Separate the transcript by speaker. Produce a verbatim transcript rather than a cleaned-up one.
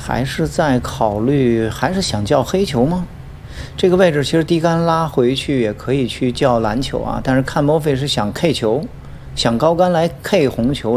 Speaker 1: 还是在考虑，还是想叫黑球吗？这个位置其实低杆拉回去也可以去叫蓝球啊，但是看莫菲是想 K 球，想高杆来 K 红球。